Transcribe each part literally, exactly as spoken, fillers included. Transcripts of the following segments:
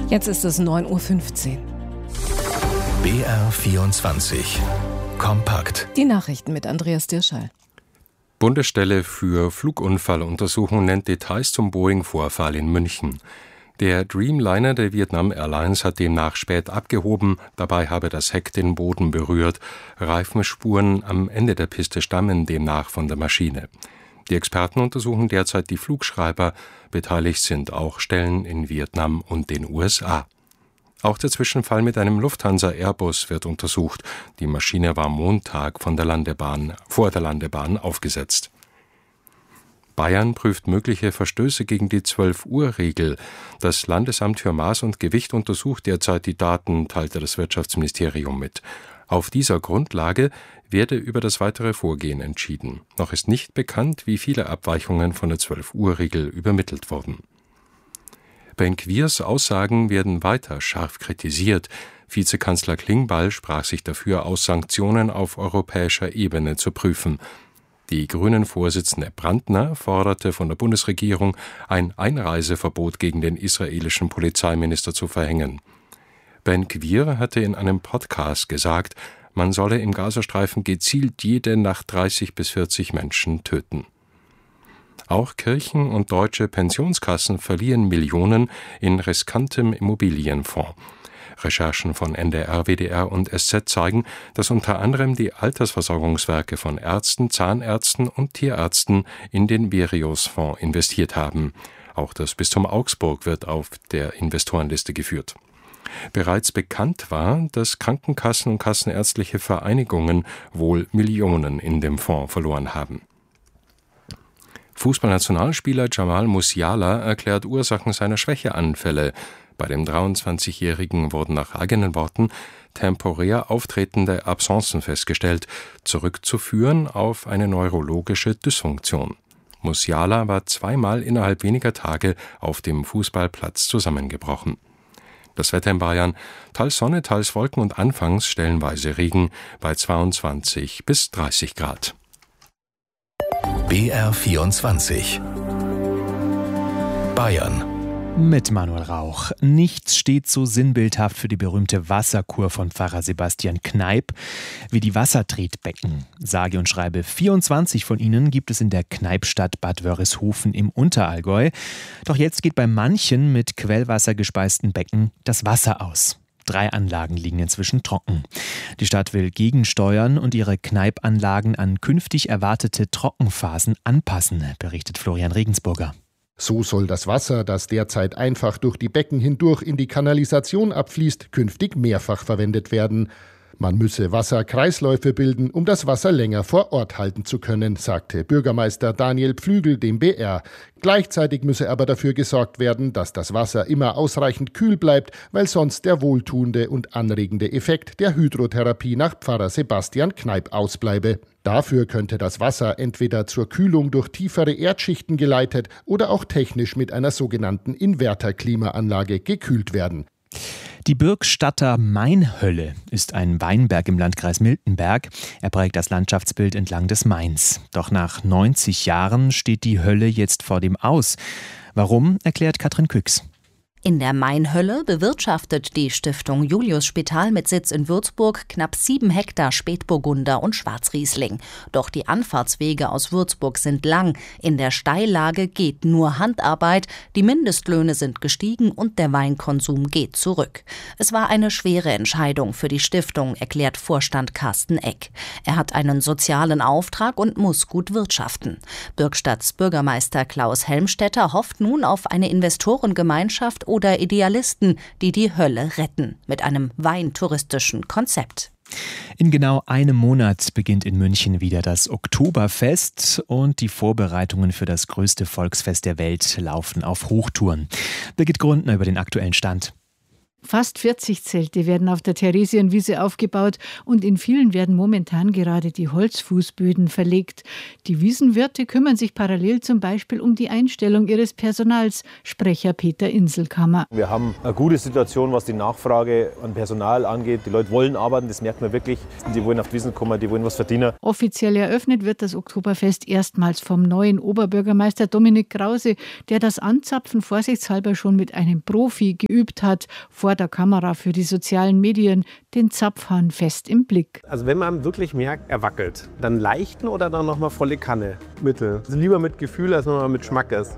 Jetzt ist es neun Uhr fünfzehn. B R vierundzwanzig. Kompakt. Die Nachrichten mit Andreas Dirschall. Bundesstelle für Flugunfalluntersuchung nennt Details zum Boeing-Vorfall in München. Der Dreamliner der Vietnam Airlines hat demnach spät abgehoben, dabei habe das Heck den Boden berührt. Reifenspuren am Ende der Piste stammen demnach von der Maschine. Die Experten untersuchen derzeit die Flugschreiber, beteiligt sind auch Stellen in Vietnam und den U S A. Auch der Zwischenfall mit einem Lufthansa-Airbus wird untersucht. Die Maschine war Montag von der Landebahn, vor der Landebahn aufgesetzt. Bayern prüft mögliche Verstöße gegen die zwölf-Uhr-Regel. Das Landesamt für Maß und Gewicht untersucht derzeit die Daten, teilte das Wirtschaftsministerium mit. Auf dieser Grundlage werde über das weitere Vorgehen entschieden. Noch ist nicht bekannt, wie viele Abweichungen von der zwölf-Uhr-Regel übermittelt wurden. Ben-Gvirs Aussagen werden weiter scharf kritisiert. Vizekanzler Klingbeil sprach sich dafür aus, Sanktionen auf europäischer Ebene zu prüfen. Die Grünen-Vorsitzende Brandner forderte von der Bundesregierung, ein Einreiseverbot gegen den israelischen Polizeiminister zu verhängen. Ben-Gvir hatte in einem Podcast gesagt, man solle im Gazastreifen gezielt jede Nacht dreißig bis vierzig Menschen töten. Auch Kirchen und deutsche Pensionskassen verlieren Millionen in riskantem Immobilienfonds. Recherchen von N D R, W D R und S Z zeigen, dass unter anderem die Altersversorgungswerke von Ärzten, Zahnärzten und Tierärzten in den Virios-Fonds investiert haben. Auch das Bistum Augsburg wird auf der Investorenliste geführt. Bereits bekannt war, dass Krankenkassen und kassenärztliche Vereinigungen wohl Millionen in dem Fonds verloren haben. Fußballnationalspieler Jamal Musiala erklärt Ursachen seiner Schwächeanfälle. Bei dem dreiundzwanzigjährigen wurden nach eigenen Worten temporär auftretende Absenzen festgestellt, zurückzuführen auf eine neurologische Dysfunktion. Musiala war zweimal innerhalb weniger Tage auf dem Fußballplatz zusammengebrochen. Das Wetter in Bayern: teils Sonne, teils Wolken und anfangs stellenweise Regen bei zweiundzwanzig bis dreißig Grad. B R vierundzwanzig. Bayern. Mit Manuel Rauch. Nichts steht so sinnbildhaft für die berühmte Wasserkur von Pfarrer Sebastian Kneipp wie die Wassertretbecken. Sage und schreibe vierundzwanzig von ihnen gibt es in der Kneippstadt Bad Wörishofen im Unterallgäu. Doch jetzt geht bei manchen mit Quellwasser gespeisten Becken das Wasser aus. Drei Anlagen liegen inzwischen trocken. Die Stadt will gegensteuern und ihre Kneippanlagen an künftig erwartete Trockenphasen anpassen, berichtet Florian Regensburger. So soll das Wasser, das derzeit einfach durch die Becken hindurch in die Kanalisation abfließt, künftig mehrfach verwendet werden. Man müsse Wasserkreisläufe bilden, um das Wasser länger vor Ort halten zu können, sagte Bürgermeister Daniel Pflügel dem B R. Gleichzeitig müsse aber dafür gesorgt werden, dass das Wasser immer ausreichend kühl bleibt, weil sonst der wohltuende und anregende Effekt der Hydrotherapie nach Pfarrer Sebastian Kneipp ausbleibe. Dafür könnte das Wasser entweder zur Kühlung durch tiefere Erdschichten geleitet oder auch technisch mit einer sogenannten Inverterklimaanlage gekühlt werden. Die Bürgstatter Mainhölle ist ein Weinberg im Landkreis Miltenberg. Er prägt das Landschaftsbild entlang des Mains. Doch nach neunzig Jahren steht die Hölle jetzt vor dem Aus. Warum, erklärt Katrin Küchs. In der Mainhölle bewirtschaftet die Stiftung Julius Spital mit Sitz in Würzburg knapp sieben Hektar Spätburgunder und Schwarzriesling. Doch die Anfahrtswege aus Würzburg sind lang. In der Steillage geht nur Handarbeit, die Mindestlöhne sind gestiegen und der Weinkonsum geht zurück. Es war eine schwere Entscheidung für die Stiftung, erklärt Vorstand Carsten Eck. Er hat einen sozialen Auftrag und muss gut wirtschaften. Bürgstadts Bürgermeister Klaus Helmstetter hofft nun auf eine Investorengemeinschaft oder Idealisten, die die Hölle retten, mit einem weintouristischen Konzept. In genau einem Monat beginnt in München wieder das Oktoberfest und die Vorbereitungen für das größte Volksfest der Welt laufen auf Hochtouren. Birgit Grundner über den aktuellen Stand. Fast vierzig Zelte werden auf der Theresienwiese aufgebaut und in vielen werden momentan gerade die Holzfußböden verlegt. Die Wiesenwirte kümmern sich parallel zum Beispiel um die Einstellung ihres Personals, Sprecher Peter Inselkammer. Wir haben eine gute Situation, was die Nachfrage an Personal angeht. Die Leute wollen arbeiten, das merkt man wirklich. Die wollen auf die Wiesn kommen, die wollen was verdienen. Offiziell eröffnet wird das Oktoberfest erstmals vom neuen Oberbürgermeister Dominik Krause, der das Anzapfen vorsichtshalber schon mit einem Profi geübt hat, vor der Kamera für die sozialen Medien, den Zapfhahn fest im Blick. Also wenn man wirklich merkt, er wackelt, dann leichten oder dann nochmal volle Kanne Mittel. Also lieber mit Gefühl als nochmal mit Schmackes.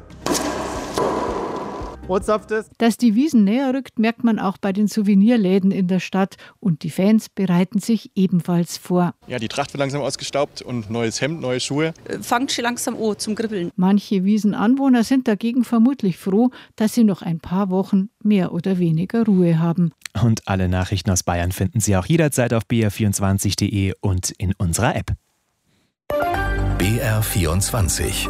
Und zapft es. Dass die Wiesn näher rückt, merkt man auch bei den Souvenirläden in der Stadt und die Fans bereiten sich ebenfalls vor. Ja, die Tracht wird langsam ausgestaubt und neues Hemd, neue Schuhe. Fangt schon langsam an zum Kribbeln. Manche Wiesenanwohner sind dagegen vermutlich froh, dass sie noch ein paar Wochen mehr oder weniger Ruhe haben. Und alle Nachrichten aus Bayern finden Sie auch jederzeit auf b r vierundzwanzig punkt de und in unserer App. B R vierundzwanzig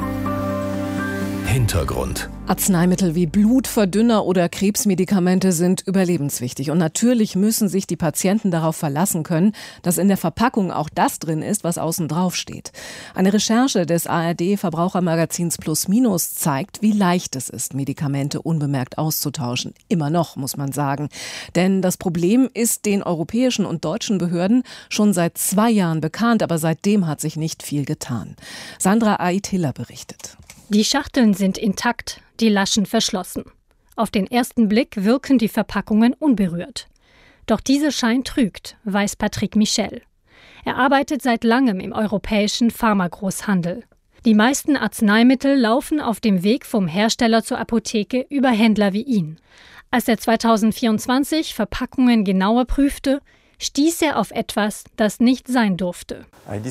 Hintergrund. Arzneimittel wie Blutverdünner oder Krebsmedikamente sind überlebenswichtig. Und natürlich müssen sich die Patienten darauf verlassen können, dass in der Verpackung auch das drin ist, was außen drauf steht. Eine Recherche des A R D-Verbrauchermagazins Plus Minus zeigt, wie leicht es ist, Medikamente unbemerkt auszutauschen. Immer noch, muss man sagen. Denn das Problem ist den europäischen und deutschen Behörden schon seit zwei Jahren bekannt, aber seitdem hat sich nicht viel getan. Sandra Ait-Hiller berichtet. Die Schachteln sind intakt, die Laschen verschlossen. Auf den ersten Blick wirken die Verpackungen unberührt. Doch dieser Schein trügt, weiß Patrick Michel. Er arbeitet seit langem im europäischen Pharmagroßhandel. Die meisten Arzneimittel laufen auf dem Weg vom Hersteller zur Apotheke über Händler wie ihn. Als er zweitausendvierundzwanzig Verpackungen genauer prüfte, stieß er auf etwas, das nicht sein durfte.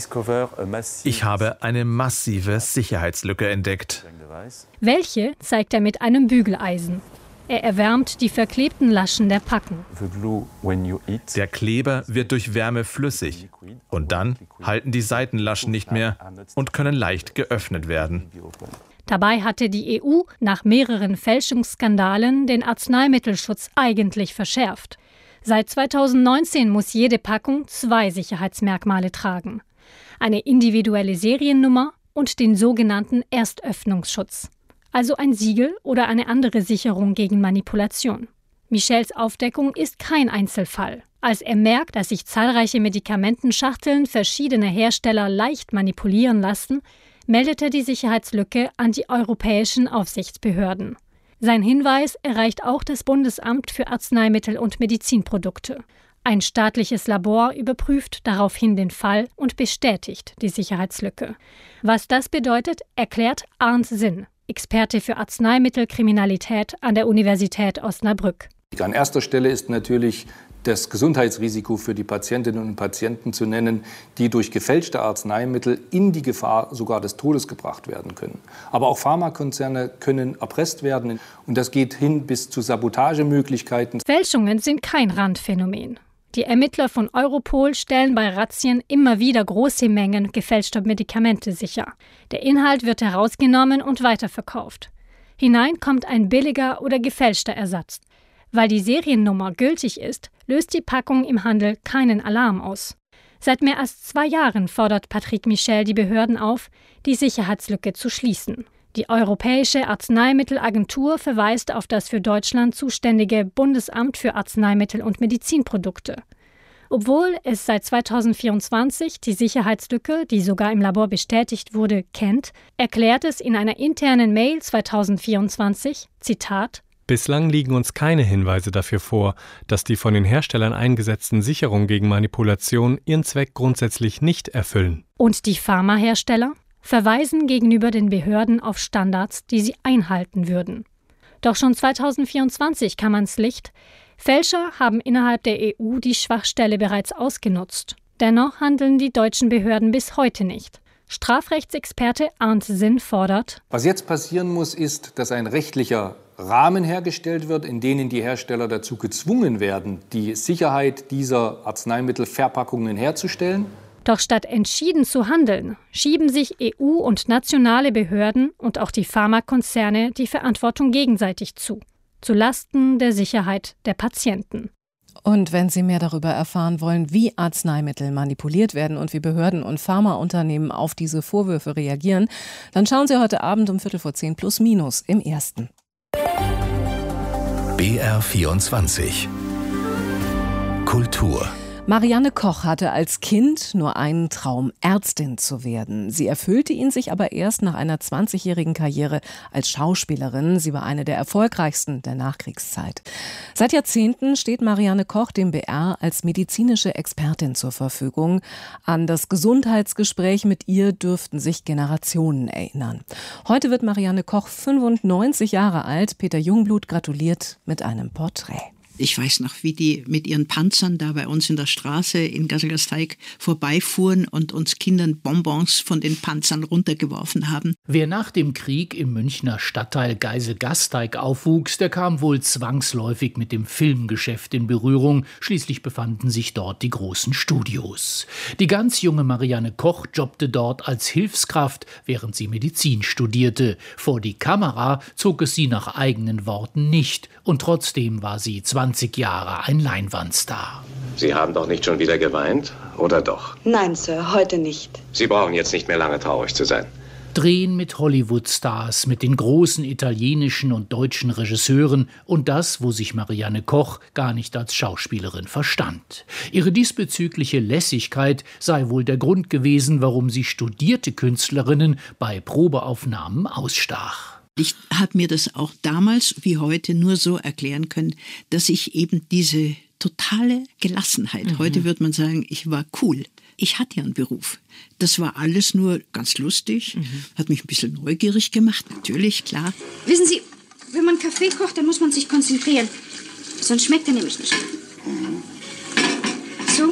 Ich habe eine massive Sicherheitslücke entdeckt. Welche zeigt er mit einem Bügeleisen. Er erwärmt die verklebten Laschen der Packen. Der Kleber wird durch Wärme flüssig und dann halten die Seitenlaschen nicht mehr und können leicht geöffnet werden. Dabei hatte die E U nach mehreren Fälschungsskandalen den Arzneimittelschutz eigentlich verschärft. Seit zweitausendneunzehn muss jede Packung zwei Sicherheitsmerkmale tragen. Eine individuelle Seriennummer und den sogenannten Erstöffnungsschutz. Also ein Siegel oder eine andere Sicherung gegen Manipulation. Michels Aufdeckung ist kein Einzelfall. Als er merkt, dass sich zahlreiche Medikamentenschachteln verschiedener Hersteller leicht manipulieren lassen, meldet er die Sicherheitslücke an die europäischen Aufsichtsbehörden. Sein Hinweis erreicht auch das Bundesamt für Arzneimittel und Medizinprodukte. Ein staatliches Labor überprüft daraufhin den Fall und bestätigt die Sicherheitslücke. Was das bedeutet, erklärt Arndt Sinn, Experte für Arzneimittelkriminalität an der Universität Osnabrück. An erster Stelle ist natürlich das Gesundheitsrisiko für die Patientinnen und Patienten zu nennen, die durch gefälschte Arzneimittel in die Gefahr sogar des Todes gebracht werden können. Aber auch Pharmakonzerne können erpresst werden und das geht hin bis zu Sabotagemöglichkeiten. Fälschungen sind kein Randphänomen. Die Ermittler von Europol stellen bei Razzien immer wieder große Mengen gefälschter Medikamente sicher. Der Inhalt wird herausgenommen und weiterverkauft. Hinein kommt ein billiger oder gefälschter Ersatz. Weil die Seriennummer gültig ist, löst die Packung im Handel keinen Alarm aus. Seit mehr als zwei Jahren fordert Patrick Michel die Behörden auf, die Sicherheitslücke zu schließen. Die Europäische Arzneimittelagentur verweist auf das für Deutschland zuständige Bundesamt für Arzneimittel und Medizinprodukte. Obwohl es seit zweitausendvierundzwanzig die Sicherheitslücke, die sogar im Labor bestätigt wurde, kennt, erklärt es in einer internen Mail zweitausendvierundzwanzig, Zitat, Bislang liegen uns keine Hinweise dafür vor, dass die von den Herstellern eingesetzten Sicherungen gegen Manipulation ihren Zweck grundsätzlich nicht erfüllen. Und die Pharmahersteller verweisen gegenüber den Behörden auf Standards, die sie einhalten würden. Doch schon zweitausendvierundzwanzig kam ans Licht, Fälscher haben innerhalb der E U die Schwachstelle bereits ausgenutzt. Dennoch handeln die deutschen Behörden bis heute nicht. Strafrechtsexperte Arndt Sinn fordert: Was jetzt passieren muss, ist, dass ein rechtlicher Rahmen hergestellt wird, in denen die Hersteller dazu gezwungen werden, die Sicherheit dieser Arzneimittelverpackungen herzustellen. Doch statt entschieden zu handeln, schieben sich E U- und nationale Behörden und auch die Pharmakonzerne die Verantwortung gegenseitig zu. zu Lasten der Sicherheit der Patienten. Und wenn Sie mehr darüber erfahren wollen, wie Arzneimittel manipuliert werden und wie Behörden und Pharmaunternehmen auf diese Vorwürfe reagieren, dann schauen Sie heute Abend um Viertel vor zehn plus minus im Ersten. B R vierundzwanzig Kultur. Marianne Koch hatte als Kind nur einen Traum, Ärztin zu werden. Sie erfüllte ihn sich aber erst nach einer zwanzigjährigen Karriere als Schauspielerin. Sie war eine der erfolgreichsten der Nachkriegszeit. Seit Jahrzehnten steht Marianne Koch dem B R als medizinische Expertin zur Verfügung. An das Gesundheitsgespräch mit ihr dürften sich Generationen erinnern. Heute wird Marianne Koch fünfundneunzig Jahre alt. Peter Jungblut gratuliert mit einem Porträt. Ich weiß noch, wie die mit ihren Panzern da bei uns in der Straße in Gasselgasteig vorbeifuhren und uns Kindern Bonbons von den Panzern runtergeworfen haben. Wer nach dem Krieg im Münchner Stadtteil Geiselgasteig aufwuchs, der kam wohl zwangsläufig mit dem Filmgeschäft in Berührung. Schließlich befanden sich dort die großen Studios. Die ganz junge Marianne Koch jobbte dort als Hilfskraft, während sie Medizin studierte. Vor die Kamera zog es sie nach eigenen Worten nicht. Und trotzdem war sie zwanzig Jahre ein Leinwandstar. Sie haben doch nicht schon wieder geweint, oder doch? Nein, Sir, heute nicht. Sie brauchen jetzt nicht mehr lange traurig zu sein. Drehen mit Hollywood-Stars, mit den großen italienischen und deutschen Regisseuren und das, wo sich Marianne Koch gar nicht als Schauspielerin verstand. Ihre diesbezügliche Lässigkeit sei wohl der Grund gewesen, warum sie studierte Künstlerinnen bei Probeaufnahmen ausstach. Ich habe mir das auch damals wie heute nur so erklären können, dass ich eben diese totale Gelassenheit, mhm. heute würde man sagen, ich war cool. Ich hatte ja einen Beruf. Das war alles nur ganz lustig, mhm. hat mich ein bisschen neugierig gemacht, natürlich, klar. Wissen Sie, wenn man Kaffee kocht, dann muss man sich konzentrieren. Sonst schmeckt er nämlich nicht. So.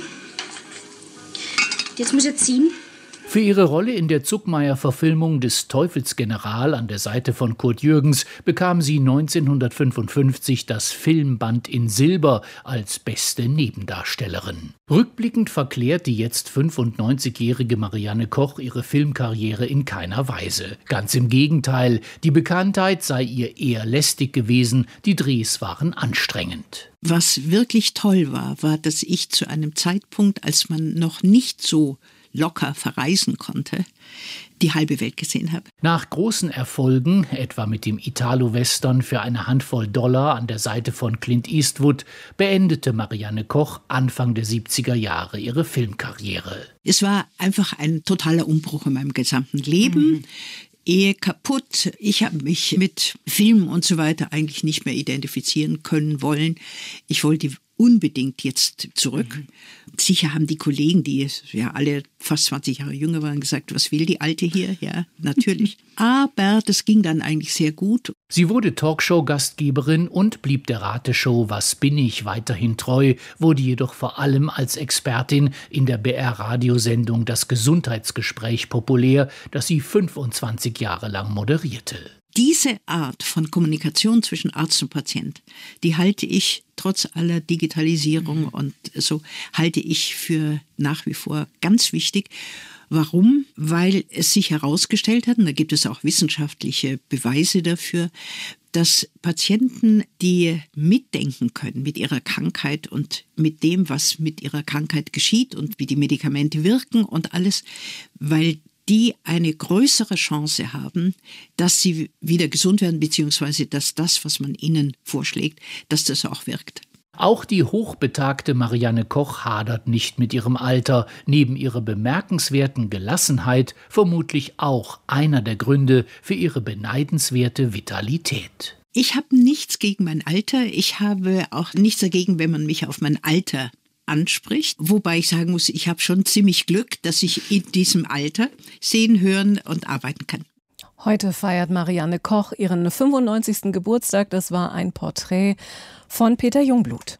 Jetzt muss er ziehen. Für ihre Rolle in der Zuckmayer-Verfilmung des Teufelsgeneral an der Seite von Kurt Jürgens bekam sie neunzehnhundertfünfundfünfzig das Filmband in Silber als beste Nebendarstellerin. Rückblickend verklärt die jetzt fünfundneunzigjährige Marianne Koch ihre Filmkarriere in keiner Weise. Ganz im Gegenteil, die Bekanntheit sei ihr eher lästig gewesen, die Drehs waren anstrengend. Was wirklich toll war, war, dass ich zu einem Zeitpunkt, als man noch nicht so locker verreisen konnte, die halbe Welt gesehen habe. Nach großen Erfolgen, etwa mit dem Italo-Western für eine Handvoll Dollar an der Seite von Clint Eastwood, beendete Marianne Koch Anfang der siebziger Jahre ihre Filmkarriere. Es war einfach ein totaler Umbruch in meinem gesamten Leben. Mhm. Ehe kaputt. Ich habe mich mit Filmen und so weiter eigentlich nicht mehr identifizieren können wollen. Ich wollte unbedingt jetzt zurück. Mhm. Sicher haben die Kollegen, die ja alle fast zwanzig Jahre jünger waren, gesagt, was will die Alte hier? Ja, natürlich. Aber das ging dann eigentlich sehr gut. Sie wurde Talkshow-Gastgeberin und blieb der Rateshow Was bin ich weiterhin treu, wurde jedoch vor allem als Expertin in der B R-Radiosendung Das Gesundheitsgespräch populär, das sie fünfundzwanzig Jahre lang moderierte. Diese Art von Kommunikation zwischen Arzt und Patient, die halte ich trotz aller Digitalisierung mhm. und so, halte ich für nach wie vor ganz wichtig. Warum? Weil es sich herausgestellt hat, und da gibt es auch wissenschaftliche Beweise dafür, dass Patienten, die mitdenken können mit ihrer Krankheit und mit dem, was mit ihrer Krankheit geschieht und wie die Medikamente wirken und alles, weil die eine größere Chance haben, dass sie wieder gesund werden, beziehungsweise dass das, was man ihnen vorschlägt, dass das auch wirkt. Auch die hochbetagte Marianne Koch hadert nicht mit ihrem Alter. Neben ihrer bemerkenswerten Gelassenheit vermutlich auch einer der Gründe für ihre beneidenswerte Vitalität. Ich habe nichts gegen mein Alter. Ich habe auch nichts dagegen, wenn man mich auf mein Alter anspricht. Wobei ich sagen muss, ich habe schon ziemlich Glück, dass ich in diesem Alter sehen, hören und arbeiten kann. Heute feiert Marianne Koch ihren fünfundneunzigsten Geburtstag. Das war ein Porträt von Peter Jungblut.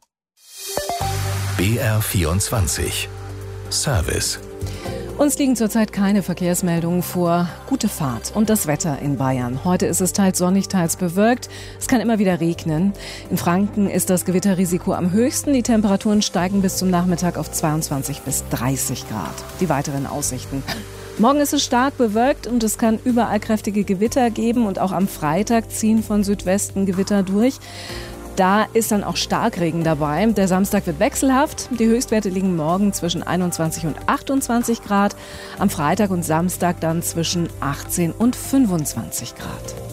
B R vierundzwanzig Service. Uns liegen zurzeit keine Verkehrsmeldungen vor. Gute Fahrt und das Wetter in Bayern. Heute ist es teils sonnig, teils bewölkt. Es kann immer wieder regnen. In Franken ist das Gewitterrisiko am höchsten. Die Temperaturen steigen bis zum Nachmittag auf zweiundzwanzig bis dreißig Grad. Die weiteren Aussichten. Morgen ist es stark bewölkt und es kann überall kräftige Gewitter geben und auch am Freitag ziehen von Südwesten Gewitter durch. Da ist dann auch Starkregen dabei. Der Samstag wird wechselhaft. Die Höchstwerte liegen morgen zwischen einundzwanzig und achtundzwanzig Grad. Am Freitag und Samstag dann zwischen achtzehn und fünfundzwanzig Grad.